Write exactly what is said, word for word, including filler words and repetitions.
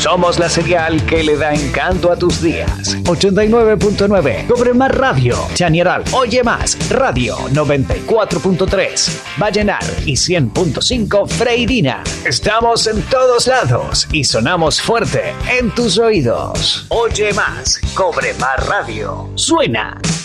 Somos la señal que le da encanto a tus días. ochenta y nueve punto nueve Cobre Más Radio. Chañaral. Oye Más Radio. noventa y cuatro punto tres Vallenar y cien punto cinco Freirina. Estamos en todos lados y sonamos fuerte en tus oídos. Oye Más. Cobre Más Radio. Suena